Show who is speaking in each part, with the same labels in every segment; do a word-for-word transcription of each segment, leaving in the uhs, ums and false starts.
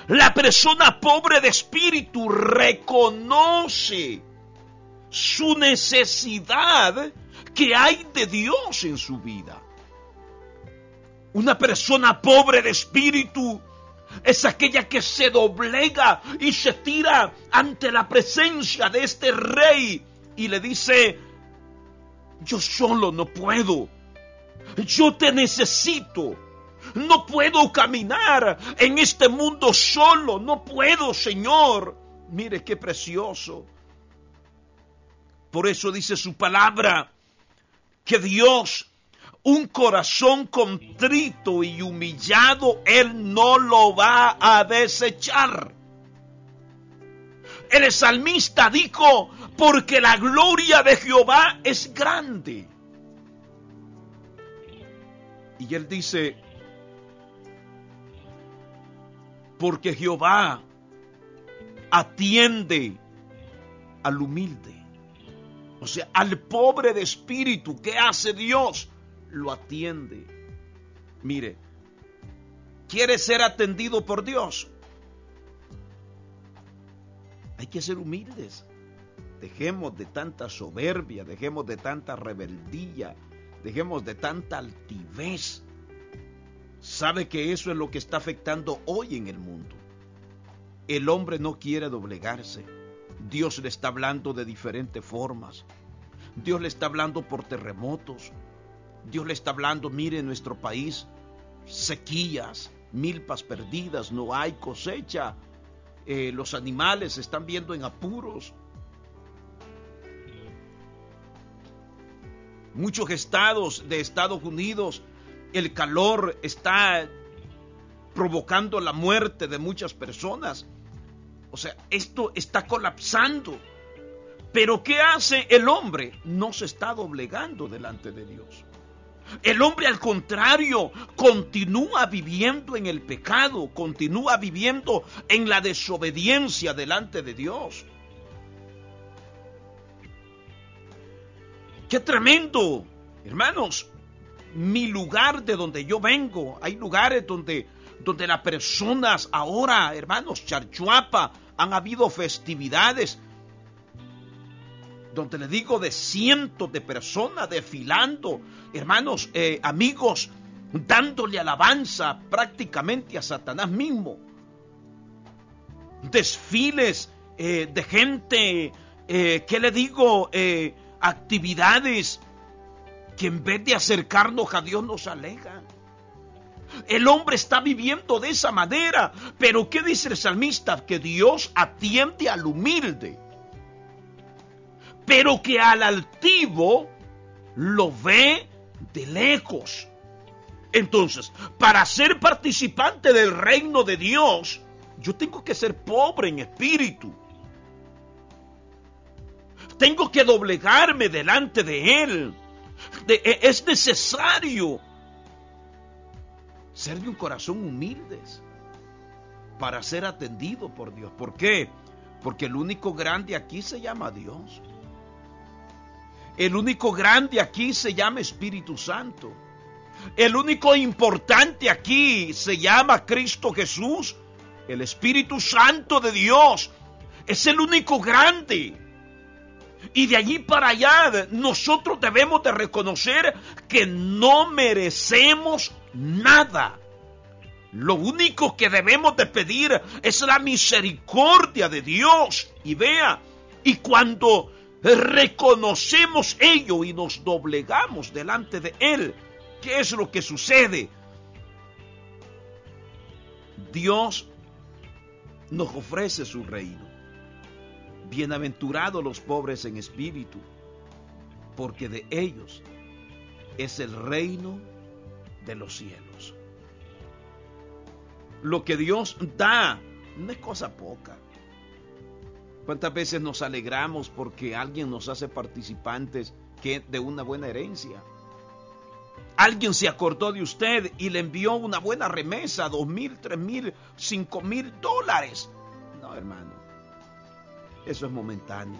Speaker 1: La persona pobre de espíritu reconoce su necesidad que hay de Dios en su vida. Una persona pobre de espíritu es aquella que se doblega y se tira ante la presencia de este rey y le dice: yo solo no puedo, yo te necesito, no puedo caminar en este mundo solo, no puedo, Señor. Mire qué precioso. Por eso dice su palabra que Dios, un corazón contrito y humillado, Él no lo va a desechar. El salmista dijo: porque la gloria de Jehová es grande. Y él dice: porque Jehová atiende al humilde. O sea, al pobre de espíritu, ¿qué hace Dios? Lo atiende. Mire, ¿quiere ser atendido por Dios? Hay que ser humildes. Dejemos de tanta soberbia, dejemos de tanta rebeldía, dejemos de tanta altivez. ¿Sabe que eso es lo que está afectando hoy en el mundo? El hombre no quiere doblegarse. Dios le está hablando de diferentes formas. Dios le está hablando por terremotos. Dios le está hablando, mire, en nuestro país, sequías, milpas perdidas, no hay cosecha. Eh, los animales se están viendo en apuros. Muchos estados de Estados Unidos, el calor está provocando la muerte de muchas personas. O sea, esto está colapsando. Pero ¿qué hace el hombre? No se está doblegando delante de Dios. El hombre, al contrario, continúa viviendo en el pecado, continúa viviendo en la desobediencia delante de Dios. ¡Qué tremendo! Hermanos, mi lugar de donde yo vengo, hay lugares donde, donde las personas ahora, hermanos, Charchuapa, han habido festividades donde le digo de cientos de personas desfilando, hermanos, eh, amigos, dándole alabanza prácticamente a Satanás mismo. Desfiles eh, de gente, eh, ¿qué le digo? Eh, actividades que en vez de acercarnos a Dios nos alejan. El hombre está viviendo de esa manera, pero ¿qué dice el salmista? Que Dios atiende al humilde, pero que al altivo lo ve de lejos. Entonces, para ser participante del reino de Dios, yo tengo que ser pobre en espíritu. Tengo que doblegarme delante de Él. De, es necesario ser de un corazón humilde para ser atendido por Dios. ¿Por qué? Porque el único grande aquí se llama Dios. El único grande aquí se llama Espíritu Santo. El único importante aquí se llama Cristo Jesús. El Espíritu Santo de Dios es el único grande. Y de allí para allá nosotros debemos de reconocer que no merecemos nada. Lo único que debemos de pedir es la misericordia de Dios. Y vea, y cuando reconocemos ello y nos doblegamos delante de Él, ¿qué es lo que sucede? Dios nos ofrece su reino. Bienaventurados los pobres en espíritu, porque de ellos es el reino de los cielos. Lo que Dios da no es cosa poca. ¿Cuántas veces nos alegramos porque alguien nos hace participantes que de una buena herencia? Alguien se acordó de usted y le envió una buena remesa, dos mil, tres mil, cinco mil dólares. No, hermano, eso es momentáneo.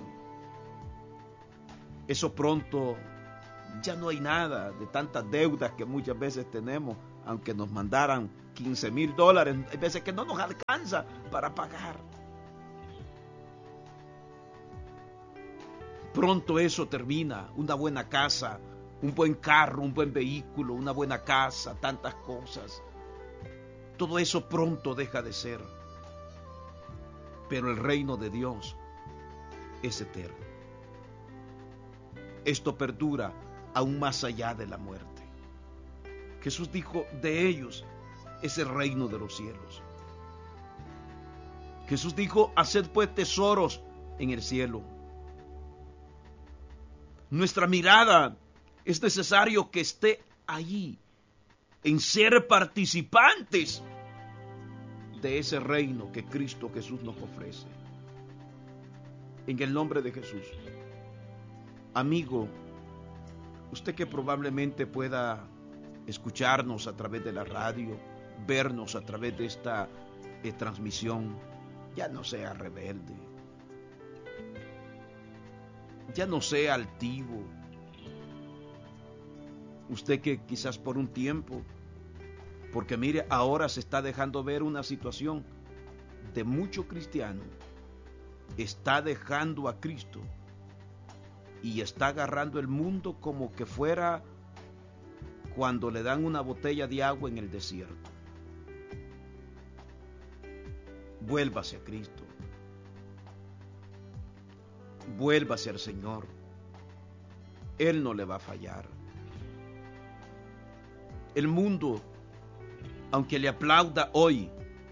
Speaker 1: Eso pronto ya no hay nada de tantas deudas que muchas veces tenemos, aunque nos mandaran quince mil dólares. Hay veces que no nos alcanza para pagar. Pronto eso termina, una buena casa, un buen carro, un buen vehículo, una buena casa, tantas cosas. Todo eso pronto deja de ser. Pero el reino de Dios es eterno. Esto perdura aún más allá de la muerte. Jesús dijo, de ellos es el reino de los cielos. Jesús dijo, haced pues tesoros en el cielo. Nuestra mirada es necesario que esté allí, en ser participantes de ese reino que Cristo Jesús nos ofrece. En el nombre de Jesús. Amigo, usted que probablemente pueda escucharnos a través de la radio, vernos a través de esta eh, transmisión, ya no sea rebelde. Ya no sea altivo. Usted que quizás por un tiempo, porque mire, ahora se está dejando ver una situación de mucho cristiano, está dejando a Cristo y está agarrando el mundo como que fuera cuando le dan una botella de agua en el desierto. Vuélvase a Cristo. Vuélvase al Señor. Él no le va a fallar. El mundo, aunque le aplauda hoy,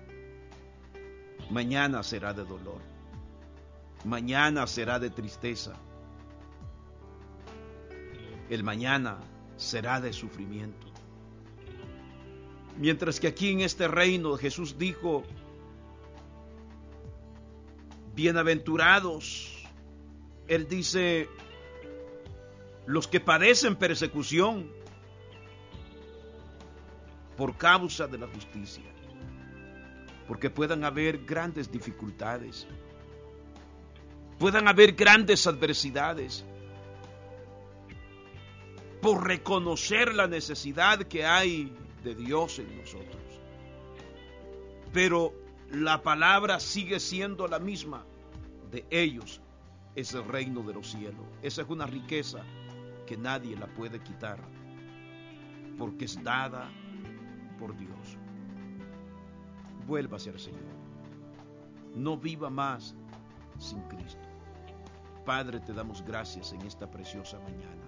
Speaker 1: mañana será de dolor. Mañana será de tristeza. El mañana será de sufrimiento. Mientras que aquí en este reino Jesús dijo, bienaventurados, Él dice, los que padecen persecución por causa de la justicia, porque puedan haber grandes dificultades, puedan haber grandes adversidades, por reconocer la necesidad que hay de Dios en nosotros. Pero la palabra sigue siendo la misma, de ellos es el reino de los cielos. Esa es una riqueza que nadie la puede quitar, porque es dada por Dios. Vuélvase al Señor. No viva más sin Cristo. Padre, te damos gracias en esta preciosa mañana,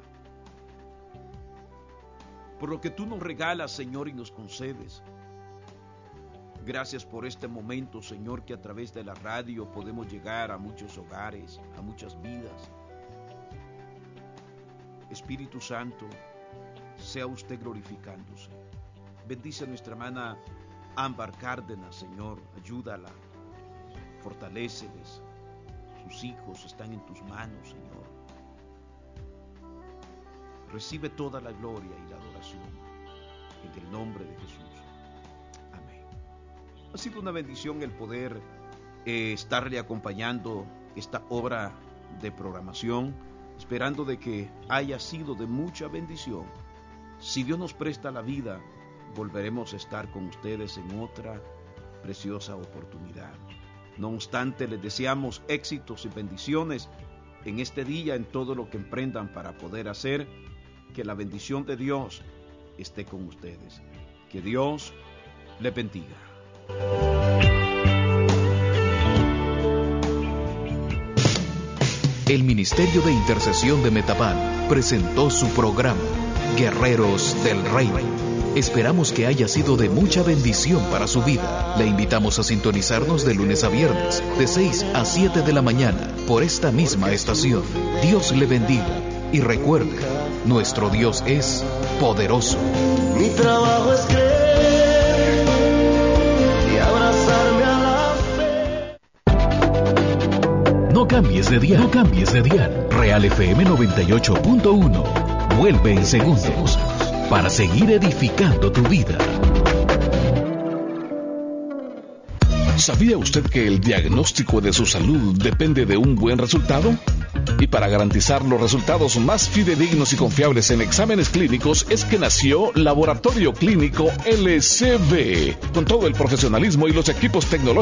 Speaker 1: por lo que tú nos regalas, Señor, y nos concedes. Gracias por este momento, Señor, que a través de la radio podemos llegar a muchos hogares, a muchas vidas. Espíritu Santo, sea usted glorificándose. Bendice a nuestra hermana Ámbar Cárdenas, Señor, ayúdala, fortaléceles. Sus hijos están en tus manos, Señor. Recibe toda la gloria y la adoración en el nombre de Jesús. Ha sido una bendición el poder eh, estarle acompañando esta obra de programación, esperando de que haya sido de mucha bendición. Si Dios nos presta la vida, volveremos a estar con ustedes en otra preciosa oportunidad. No obstante, les deseamos éxitos y bendiciones en este día, en todo lo que emprendan para poder hacer. Que la bendición de Dios esté con ustedes. Que Dios les bendiga.
Speaker 2: El Ministerio de Intercesión de Metapán presentó su programa Guerreros del Reino. Esperamos que haya sido de mucha bendición para su vida. Le invitamos a sintonizarnos de lunes a viernes, de seis a siete de la mañana, por esta misma estación. Dios le bendiga. Y recuerde, nuestro Dios es poderoso.
Speaker 3: Mi trabajo es creer y abrazarme a la fe.
Speaker 2: No cambies de dial, no cambies de dial. Real F M noventa y ocho punto uno. Vuelve en segundos para seguir edificando tu vida. ¿Sabía usted que el diagnóstico de su salud depende de un buen resultado?
Speaker 4: Y para garantizar los resultados más fidedignos y confiables en exámenes clínicos es que nació Laboratorio Clínico L C B, con todo el profesionalismo y los equipos tecnológicos